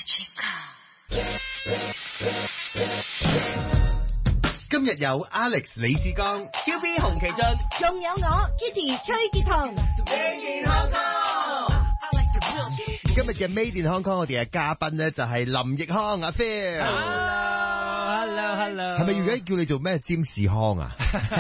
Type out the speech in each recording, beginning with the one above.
今日有 Alex 李志剛、 超 B 洪奇俊， 仲有我 Kitty 崔潔彤。 今日嘅 Made in Hong Kong 我哋嘅嘉賓咧就係林奕匡阿 Phil。 Hello， 係咪而家叫你做咩詹士康啊？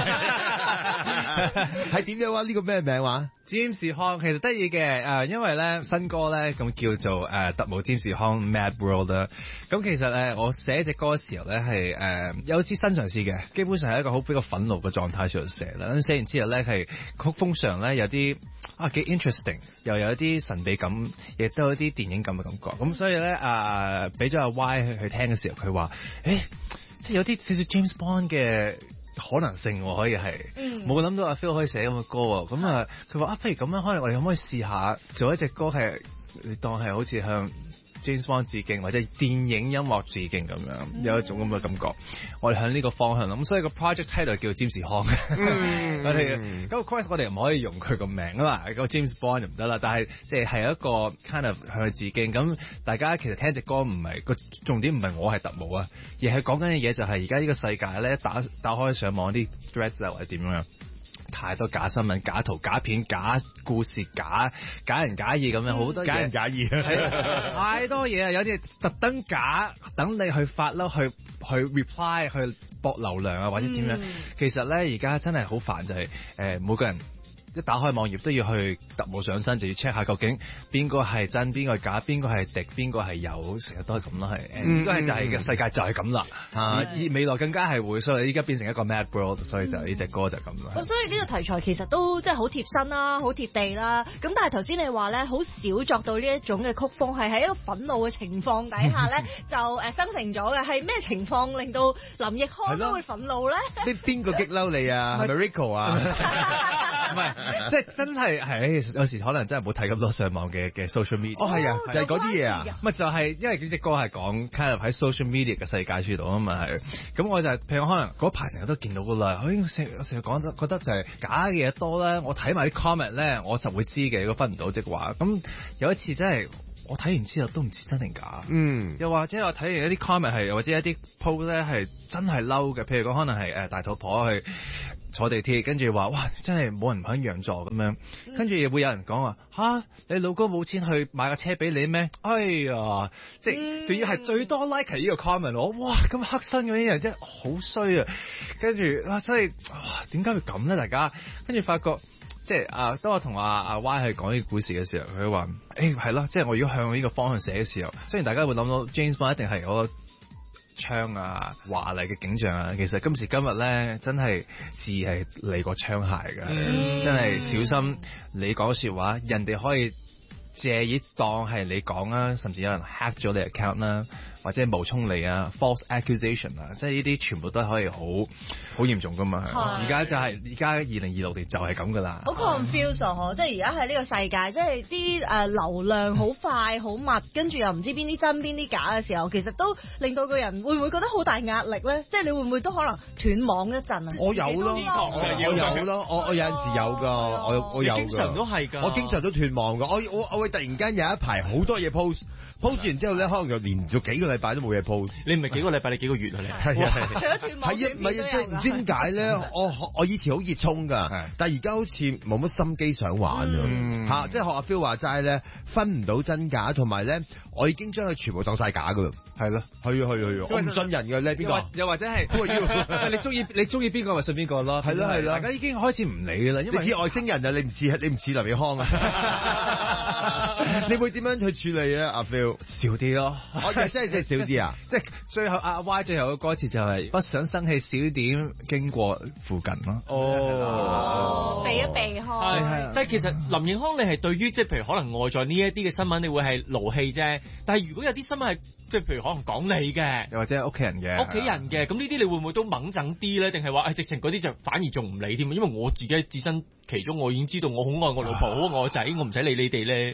係點樣話呢個咩名話？ 詹士康其實得意嘅，因為咧新歌咧咁叫做特務詹士康 Mad World 啦。咁其實我寫隻歌嘅時候咧係有啲新嘗試嘅，基本上係一個好比較憤怒嘅狀態上寫啦。咁寫完之後咧係曲風上咧有啲幾 interesting， 又有一啲神秘感，亦都有啲電影感嘅感覺。咁所以咧俾咗阿 Y 去聽嘅時候，佢話即係有啲少少 James Bond 嘅可能性可以係，冇諗到阿 Phil 可以寫咁嘅歌喎。咁佢話不如咁樣，可能我哋可唔可以試下做一隻歌係當係好似向 James Bond 致敬，或者電影音樂致敬咁樣，有一種咁嘅感覺。我哋向呢個方向咁，所以個 project title 叫詹士康。我哋咁 of course 我哋唔可以用佢個名啊嘛，個 James Bond 就唔得啦。但係即係一個 kind of 向佢致敬。咁大家其實聽隻歌唔係個重點，唔係我係特務啊，而係講緊嘅嘢就係而家呢個世界咧打開上網啲 threads 或者點樣。太多假新聞、假圖、假片、假故事、假人假義咁樣，好多嘢。假人假義太多嘢啊！有啲特登假，等你去發嬲，去 reply， 去博流量啊，或者點樣。其實咧，而家真係好煩，就係每個人一打開網頁都要去特務上身，就要 check 下究竟邊個係真，邊個係假，邊個係敵，邊個係有，成日都係咁咯，係應該係就係嘅世界就係咁啦。而未來更加係會，所以依家變成一個 mad world， 所以就呢隻歌就咁啦。 所以呢個題材其實都即係好貼身啦，好貼地啦。咁但係頭先你話咧，好少作到呢一種嘅曲風，係喺一個憤怒嘅情況底下咧，就生成咗嘅。係咩情況令到林奕匡都會憤怒咧？ 邊個激嬲你啊？係咪 Rico 啊？ 唔係，即係真係有時可能真係冇睇咁多上網嘅 social media。 係啊，就係嗰啲嘢啊。 咪就係因為呢隻歌係講 kind of 喺 social media 嘅世界處度啊嘛係。咁我就譬如可能嗰排成日都見到噶啦，我成日講得覺得就係假嘅嘢多啦。我睇埋啲 comment 咧，我就會知嘅。如果分唔到即係話，咁有一次真係我睇完之後都唔知真定假。又或者我睇完一啲 comment 係，或者一啲 post 咧係真係嬲嘅。譬如講可能係大肚婆去坐地鐵，跟住話哇真係冇人肯讓座咁樣，跟住亦會有人講話你老公冇錢去買架車俾你咩？哎呀，即係仲要係最多 like 呢個 comment 哇咁黑身嗰啲人真係好衰啊！跟住真係點解會咁咧？大家跟住發覺即係當我同阿 Y 去講呢個故事嘅時候，佢話係咯，即係我如果向呢個方向寫嘅時候，雖然大家會諗到 James Bond 一定係有個槍啊華麗嘅景象啊，其實今時今日咧真係字係嚟過槍械㗎，真係小心你講說話，人哋可以借以當係你講啦，甚至有人 hack 咗你 account 啦，或者冒充你啊 false accusation 啊，即係呢啲全部都可以好嚴重噶嘛。而家就係而家2026年就係咁噶啦。 好 confuse 啊！即係而家喺呢個世界，即係啲流量好快好密，跟住又唔知邊啲真邊啲假嘅時候，其實都令到個人會唔會覺得好大壓力咧？即係你會唔會都可能斷網一陣啊？ 我有咯，我有陣時有噶，我有㗎。經常都係㗎，我經常都斷網㗎。我會突然間有一排好多嘢 post 完之後咧，可能就連續幾個禮拜都冇嘢 post。你唔係幾個禮拜，你幾個月啊？你係啊，除咗斷網，係啊，唔係即係唔知點解咧？我以前好熱衷㗎，但係而家好似冇乜心機想玩啊！即係學阿 Phil 話齋咧，分唔到真假，同埋咧，我已經將佢全部當晒假㗎啦。係咯，去，我唔信人㗎咧，邊個？又或者係你中意邊個咪信邊個咯？係咯，大家已經開始唔理㗎啦，因為你似外星人啊，你唔似林奕匡啊？你會點樣去處理咧？阿 Phil 少啲咯，我真係少啲啊！即係最後阿 Y 最後嘅歌詞就係不想生氣少點經過附近咯。 避一避開。 但係其實林奕匡你係對於即係譬如可能外在呢一啲嘅新聞，你會係勞氣啫。但係如果有啲新聞係即係譬如可能講你嘅，又或者屋企人嘅，咁呢啲你會唔會都猛整啲咧？定係話直情嗰啲就反而仲唔理添？因為我自己置身其中，我已經知道我好愛我老婆，好愛我仔，我唔使理你哋咧。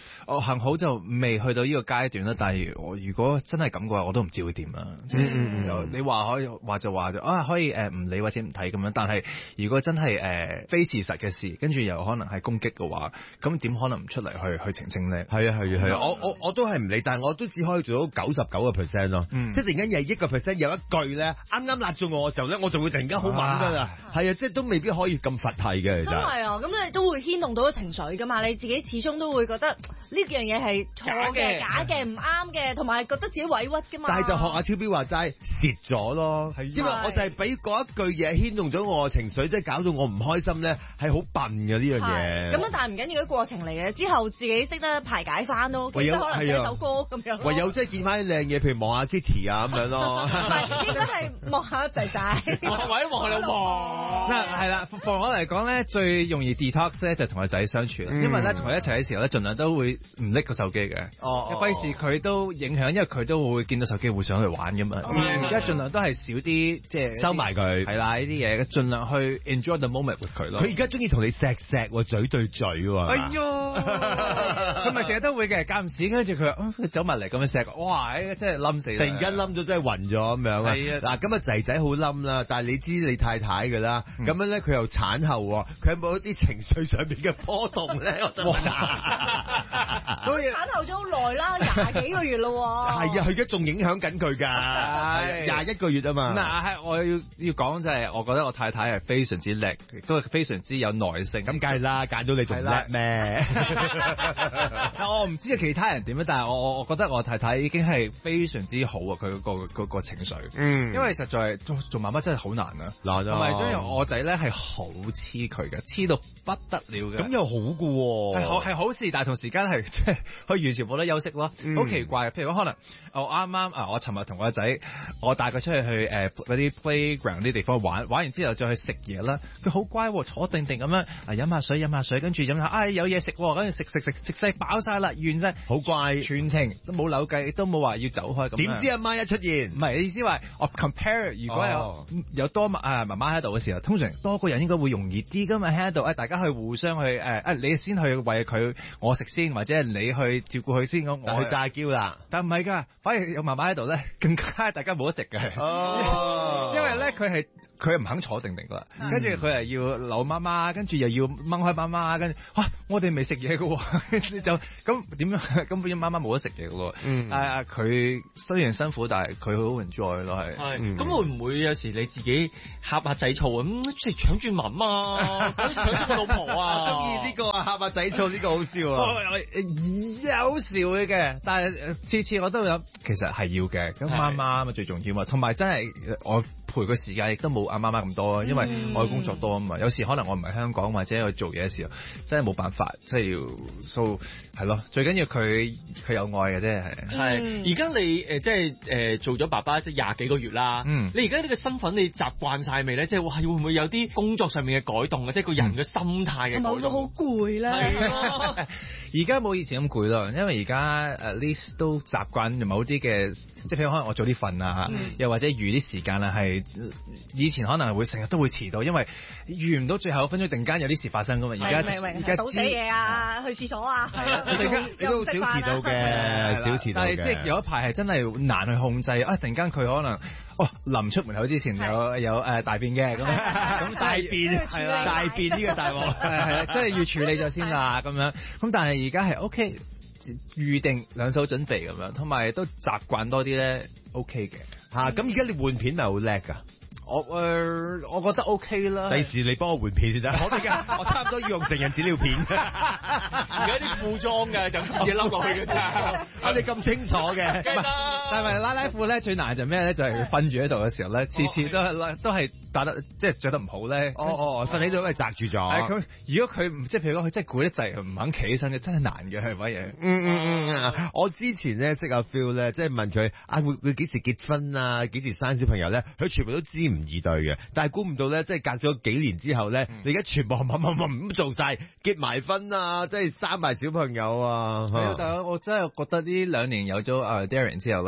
我幸好就未去到呢個階段啦。但係我如果真係咁嘅話，我都唔知會點啦。你話可以話就話可以唔理或者唔睇咁樣。但係如果真係非事實嘅事，跟住又可能係攻擊嘅話，咁點可能唔出嚟去澄清咧？ 係啊，我都係唔理，但係我都只可以做到99%咯。即係突然間有1%有一句咧，啱啱辣中我嘅時候咧，我就會突然間好猛㗎啦。係啊，即係都未必可以咁佛系嘅。其實真係啊，咁你都會牽動到個情緒㗎嘛？你自己始終都會覺得呢樣嘢係錯嘅、假嘅、唔啱嘅，同埋覺得自己委屈㗎嘛。 但係就學阿超標話齋，蝕咗咯。因為我就係俾嗰一句嘢牽動咗我嘅情緒，即係搞到我唔開心咧，係好笨嘅呢樣嘢。 咁但係唔緊要，啲過程嚟嘅，之後自己識得排解翻咯。其實可能寫首歌咁樣。 唯有即係見翻啲靚嘢，譬如望下 Kitty 啊咁樣咯。 唔係，應該係望下仔仔， 或者望下老婆。 係啦，放我嚟講咧，最容易 detox 咧就同個仔相處，因為咧同佢一齊嘅時候咧，盡量都會唔拎個手機嘅。費事佢都影響，因為佢都會見到手機會想去玩噶嘛。而家盡量都係少啲，即係收埋佢。係啦，呢啲嘢盡量去 enjoy the moment with 佢咯。 佢而家中意同你錫喎，嘴對嘴喎。 哎喲，佢咪成日都會嘅，間唔時跟住佢走埋嚟咁樣錫，哇！真係冧死。 突然間冧咗，真係暈咗咁樣啊！係啊，嗱，咁啊仔仔好冧啦，但係你知你太太㗎啦，咁樣咧佢又產後，佢有冇一啲情緒上邊嘅波動咧？ 都產後咗好耐啦，20幾個月咯。 係啊，佢而家仲影響緊佢㗎，21個月啊嘛。 嗱，我要講就係，我覺得我太太係非常之叻，亦都係非常之有耐性。 咁梗係啦，揀到你仲叻咩？ 我唔知其他人點樣，但係我覺得我太太已經係非常之好啊！佢嗰個情緒，因為實在做媽媽真係好難啊。難啊！同埋將我仔咧係好黐佢嘅，黐到不得了嘅。咁又好嘅喎， 係好事，但係同時間係即係佢完全冇得休息咯。好奇怪，譬如可能我啱啱我尋日同我個仔，我帶佢出去嗰啲 playground 啲地方玩完之後再去食嘢啦。佢好乖喎，坐定定咁樣飲下水，跟住飲下有嘢食，跟住食晒飽晒啦，完晒， 好乖， 全程都冇扭計，都冇話要走開咁。 點知阿媽一出現？唔係意思話我 compare， 如果有多媽媽喺度嘅時候，通常多個人應該會容易啲㗎嘛，喺度你大家去互相去你先去餵佢，我食先，或者係你去照顧佢先，我去詐嬌啦。 但唔係㗎，反而有媽媽喺度咧，更加大家冇得食嘅。因為咧佢唔肯坐定定㗎，跟住佢係要扭媽媽，跟住又要掹開媽媽，跟住我哋未食嘢㗎喎，就咁點樣？咁變咗媽媽冇得食嘢㗎喎。佢雖然辛苦，但係佢好 enjoy 咯，係。 咁會唔會有時你自己呷下仔醋咁，即係搶住媽媽，搶住個老婆啊？ 中意呢個呷下仔醋呢個好笑啊！ 有笑嘅，但係次次我都諗其實係要嘅。咁媽媽咪最重要嘛，同埋真係我陪佢時間亦都冇阿媽媽咁多，因為我嘅工作多啊嘛。有時可能我唔係香港或者去做嘢嘅時候，真係冇辦法，即係要係咯。最緊要佢有愛嘅啫， 係。而家你即係做咗爸爸即係20幾個月啦。你而家呢個身份你習慣晒未咧？即係會唔會有啲工作上面嘅改動啊？即係個人嘅心態嘅改動。 冇到好攰啦。 而家冇以前咁攰咯，因為而家at least 都習慣某啲嘅，即係譬如可能我早啲瞓啊，又或者預啲時間啊，係以前可能會成日都會遲到，因為預唔到最後一分鐘，突然間有啲事發生噶嘛。而家倒死嘢啊，去廁所啊， 你都少遲到嘅，少遲到嘅。 但係即係有一排係真係難去控制啊！突然間佢可能臨出門口之前有大便嘅咁大便係啦，大便呢個大鑊係即係要處理咗先啦咁樣。咁但係而家係 OK，預定兩手準備咁樣，同埋都習慣多啲咧 OK 嘅嚇。咁而家你換片係好叻㗎。 我覺得 OK 啦。 第時你幫我換片先得。我差唔多要用成人紙尿片。 而家啲褲裝㗎，就自己笠落去㗎咋。 你咁清楚嘅。 但係拉褲咧最難就咩咧？就係瞓住喺度嘅時候咧，次次都係打得即係着得唔好咧。 瞓喺度因為擲住咗。 如果佢即係譬如講佢真係攰得滯，唔肯企起身嘅，真係難嘅係乜嘢？ 我之前咧識阿 Phil 咧，即係問佢會幾時結婚啊？幾時生小朋友咧？佢全部都知唔易對嘅，但係估唔到咧，即係隔咗幾年之後咧，你而家全部咁做晒，結埋婚啊，即係生埋小朋友啊。 但係我真係覺得呢2年有咗Darren 之後咧，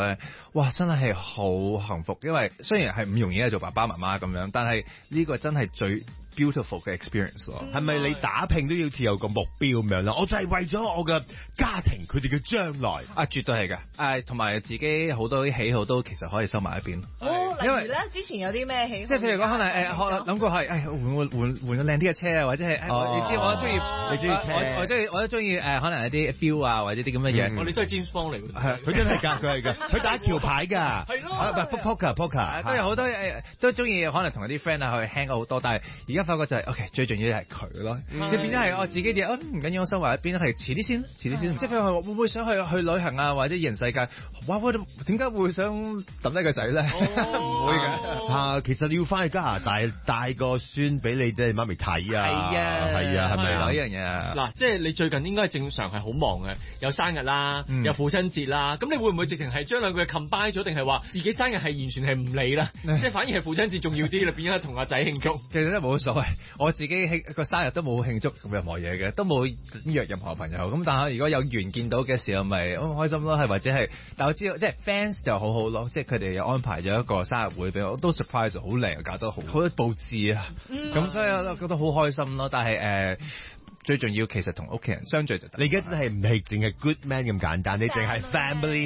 咧，哇，真係好幸福，因為雖然係唔容易做爸爸媽媽咁樣，但係呢個真係最 beautiful 嘅 experience 咯。 係咪你打拼都要似有個目標咁樣啦？我就係為咗我嘅家庭佢哋嘅將來啊，絕對係㗎。同埋自己好多啲喜好都其實可以收埋一邊。 例如咧，之前有啲咩喜好？ 即係譬如講，可能諗過係換個靚啲嘅車啊，或者係你知我中意， 你中意車， 我都中意可能一啲 feel 啊，或者啲咁嘅嘢。 我哋都係 James Bond 嚟㗎， 佢真係㗎，佢係㗎，佢打橋牌㗎， 係咯， 唔係 poker 都有好多都中意可能同啲 friend 啊去 hang 好多，但係而家發覺就係 OK，最重要係佢咯，即係變咗係我自己啲唔緊要，我收埋一邊，係遲啲先，即係譬如會唔會想去旅行啊，或者二人世界？哇！點解會想揼低個仔咧？唔會嘅。 其實你要翻去加拿大帶個孫俾你哋媽咪睇啊！係啊，係咪呢樣嘢？ 嗱，即係你最近應該係正常係好忙嘅，有生日啦，有父親節啦，咁你會唔會直情係將兩個嘢 combine 咗，定係話自己生日係完全係唔理啦？即係反而係父親節重要啲啦，變咗同阿仔慶祝。 其實都冇所謂，我自己個生日都冇慶祝任何嘢嘅，都冇約任何朋友。咁但係如果有緣見到嘅時候，咪開心咯，係或者係，但我知道即係 fans 就好好咯，即係佢哋有安排咗一個生日會俾我，都 surprise 好靚，搞得好多佈置啊，咁所以我都覺得好開心咯。但係最重要其實同屋企人相聚就得。 你而家真係唔係淨係 good man 咁簡單，你淨係 family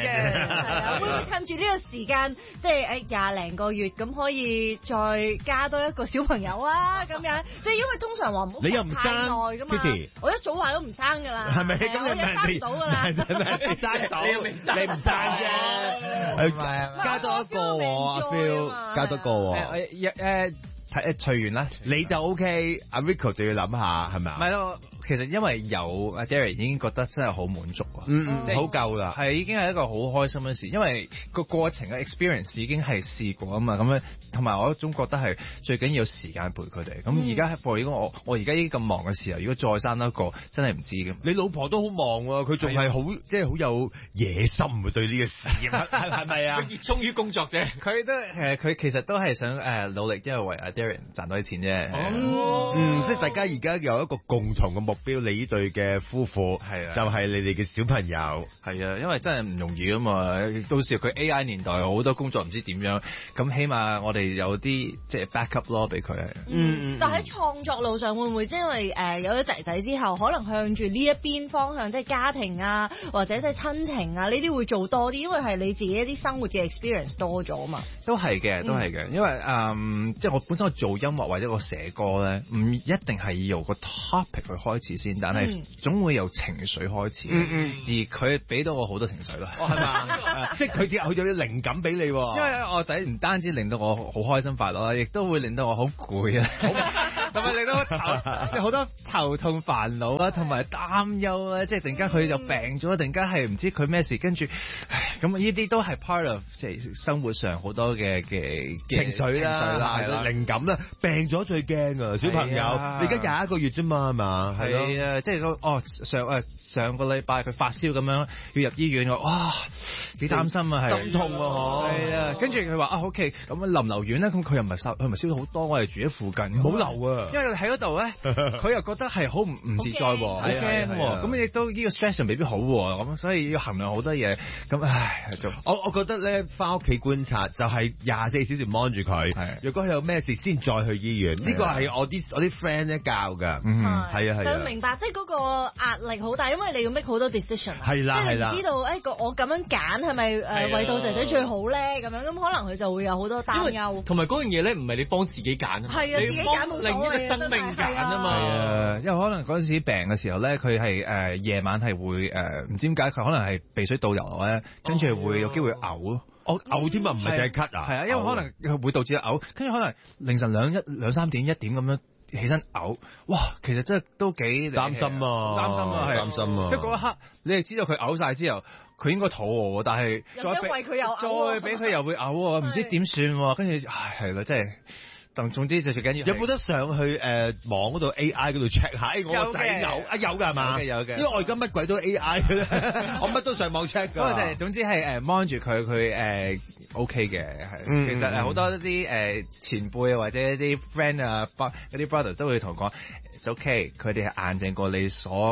man。 會唔會趁住呢個時間，即係20零個月咁，可以再加多一個小朋友啊？咁樣即係因為通常話唔好太耐㗎嘛。我一早話都唔生㗎啦。係咪？咁你生唔到㗎啦。 你生到，你唔生啫。加多一個阿 Phil， 加多個隨緣啦，你就 OK，阿 Rico 就要諗下係咪啊？ 唔係咯，其實因為有阿 Derek 已經覺得真係好滿足啊， 好夠啦， 係已經係一個好開心嘅事，因為個過程嘅 experience 已經係試過啊嘛，咁樣同埋我總覺得係最緊要時間陪佢哋。咁而家如果我而家呢咁忙嘅時候，如果再生一個，真係唔知嘅。 你老婆都好忙喎，佢仲係好即係好有野心啊，對呢個事業係咪啊？ 佢熱衷於工作啫， 佢都佢其實都係想努力，因為為阿 Derek 賺多啲錢啫。 即係大家而家有一個共同嘅目標，你呢對嘅夫婦係就係你哋嘅小朋友。 係啊，因為真係唔容易啊嘛。到時佢 AI 年代好多工作唔知點樣，咁起碼我哋有啲即係 backup 咯，俾佢。 但喺創作路上會唔會即係因為有咗仔仔之後，可能向住呢一邊方向，即係家庭啊，或者即係親情啊呢啲會做多啲，因為係你自己一啲生活嘅 experience 多咗啊嘛。 都係嘅，因為即係我本身我做音樂或者我寫歌咧，唔一定係要由個 topic 去開始先，但係總會由情緒開始。而佢俾到我好多情緒咯。 係嘛？即係佢有啲靈感俾你。因為我仔唔單止令到我好開心快樂啦，亦都會令到我好攰啊，同埋令到我即係好多頭痛煩惱啦，同埋擔憂啦。即係突然間佢就病咗，突然間係唔知佢咩事，跟住咁呢啲都係 part of 即係生活上好多嘅情緒啦，係啦， 靈感啦。病咗最驚啊，小朋友，你而家21個月啫嘛，係嘛？ 係啊，即係上個禮拜佢發燒咁樣要入醫院，哇幾擔心啊，係心痛啊， 係啊，跟住佢話OK，咁臨唔留院咧？咁佢又唔係燒到好多，我哋住喺附近， 唔好留啊，因為喺嗰度咧，佢又覺得係好唔自在，好驚，咁亦都呢個 stress 未必好，咁所以要衡量好多嘢，咁我覺得咧，翻屋企觀察就係24小時 mon 住佢，如果佢有咩事先再去醫院，呢個係我啲 friend 咧教㗎，係啊。 就明白，即係嗰個壓力好大，因為你要 make 好多 decision， 係啦， 即係你唔知道我咁樣揀係咪為到仔仔最好咧？咁樣咁可能佢就會有好多擔憂。同埋嗰樣嘢咧，唔係你幫自己揀啊， 係啊，自己揀冇所謂， 另一個生命揀啊嘛。 係啊，因為可能嗰陣時病嘅時候咧，佢係夜晚係會唔知點解佢可能係鼻水倒流咧，跟住會有機會嘔咯。 嘔添啊，唔係淨係咳啊。 係啊，因為可能會導致嘔，跟住可能凌晨2、3點、1點咁樣起身嘔，哇！其實真係都幾擔心啊，係擔心啊。 即係嗰一刻，你係知道佢嘔晒之後，佢應該肚餓，但係再俾佢又會嘔，唔知點算，跟住係咯，即係。總之就最緊要有冇得上去網嗰度 AI 嗰度 check 下？我個仔嘔有㗎係嘛？有嘅。因為我而家乜鬼都 AI 嘅，我乜都上網 check 㗎。 不過總之係望住佢OK 嘅，係。其實好多啲前輩啊或者一啲 friend 啊，一啲 brother 都會同我講，it's OK，佢哋係硬淨過你所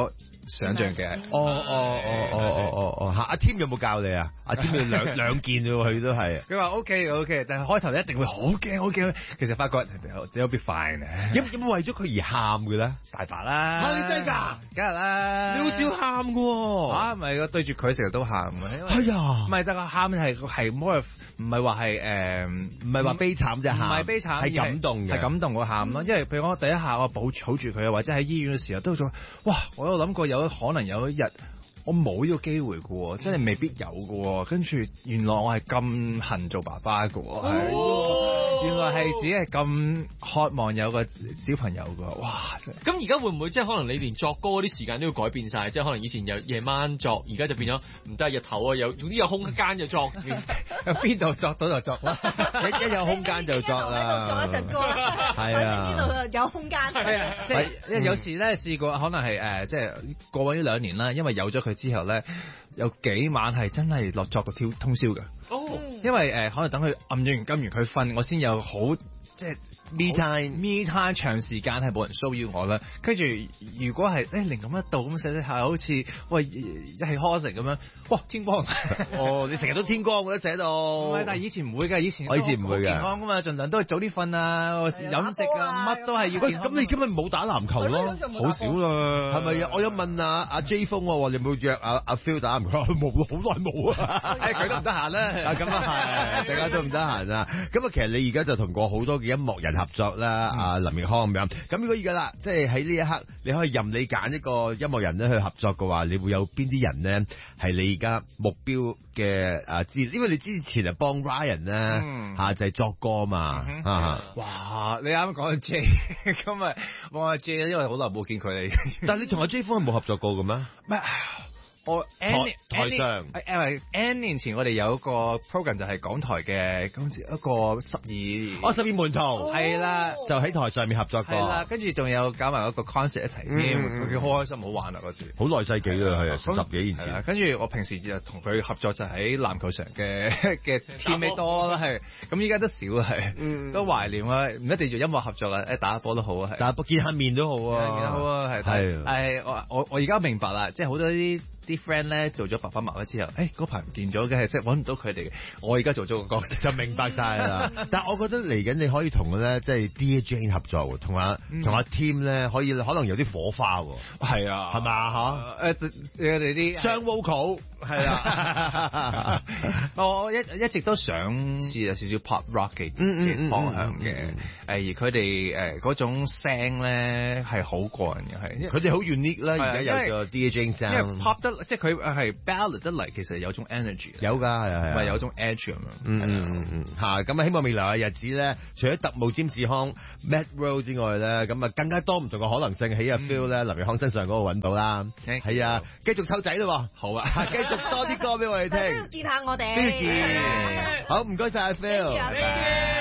想像嘅。 阿 Tim 有冇教你啊？阿 Tim 要兩件啫喎，佢都係。 佢話 OK， 但係開頭一定會好驚，其實發覺 they'll be fine 有冇為咗佢而喊嘅咧？ 大把啦。 你真㗎？ 梗係啦。 你好少喊嘅喎。 唔係我對住佢成日都喊嘅。 係啊。 唔係得個喊係 more 唔係話係唔係話悲慘啫， 唔係悲慘， 係感動嘅， 係感動個喊咯。因為譬如我第一下我抱住佢，或者喺醫院嘅時候都做，哇！我有諗過可能有一日我冇呢個機會嘅喎，真係未必有嘅喎。跟住原來我係咁恨做爸爸嘅喎。原來係只係咁渴望有個小朋友㗎，哇！ 咁而家會唔會即係可能你連作歌嗰啲時間都要改變晒？即係可能以前有夜晚作，而家就變咗唔得日頭啊，總之有空間就作， 邊度作到就作啦， 一有空間就作啦。 喺度作一陣歌啦，係啊，呢度有空間。 係啊，即係有時咧試過，可能係即係過咗呢2年啦，因為有咗佢之後咧，有幾晚係真係落作個通宵嘅。 哦， 因為可能等佢撳完佢瞓，我先有好即係 me time 長時間係冇人騷擾我啦。跟住如果係靈感一到咁寫下，好似喂一氣呵成咁樣，哇天光！ 你成日都天光嘅寫到。 唔係，但係以前唔會㗎，以前唔會嘅。 健康㗎嘛，盡量都係早啲瞓啊，飲食啊，乜都係要健康。 咁你今日冇打籃球咯？ 好少啦， 係咪啊？我有問阿 J 風喎，你有冇約阿 Phil 打籃球？冇，好耐冇啊！ 佢都唔得閒啦。 咁啊係，大家都唔得閒啊。咁啊，其實你而家就同過好多嘅音樂人合作啦，阿林奕匡咁樣。咁如果而家啦，即係喺呢一刻，你可以任你揀一個音樂人咧去合作嘅話，你會有邊啲人咧係你而家目標嘅因為你之前係幫 Ryan 咧就係作歌嘛。 哇！你啱啱講到 J， 咁啊幫阿 J， 因為好耐冇見佢哋。 但係你同阿 J 風係冇合作過嘅咩？ 我台上 ，N 年前我哋有一個 program 就係港台嘅，咁一個12 門徒係啦， 就喺台上面合作過。 係啦，跟住仲有搞埋一個 concert 一齊添，佢好開心，好玩啊嗰時。 好耐世紀啦，係啊，10幾年前。 係啦，跟住我平時就同佢合作就喺籃球場嘅 teammate 多啦，係。咁依家都少係，都懷念啊！唔一定做音樂合作啊，打下波都好啊，係。 打波見下面都好啊， 見得好啊，係。係我而家明白啦，即係好多啲 friend 咧做咗爸爸媽媽之後，嗰排唔見咗嘅，即係揾唔到佢哋。我而家做咗個角色就明白晒啦。但係我覺得嚟緊你可以同咧即係 Dear Jane 合作喎，同阿 Tim 咧可能有啲火花喎。 係啊， 係嘛嚇？ 你哋啲雙 vocal 係啊。 我一直都想試下少少 pop rock 嘅方向嘅。而佢哋嗰種聲咧係好過癮嘅，係佢哋好 unique 啦。而家有個 Dear Jane 聲， 因為 pop 得即係佢係 ballad 得嚟，其實有種 energy， 有㗎，係咪有種 edge 咁樣。 咁啊，希望未來嘅日子咧，除咗特務詹士康 Mad World 之外咧，咁啊更加多唔同嘅可能性喺阿 Phil 咧林奕匡身上嗰度揾到啦。係啊，繼續湊仔咯。好啊，繼續多啲歌俾我哋聽。 都要見下我哋。 都要見。好，唔該晒阿 Phil。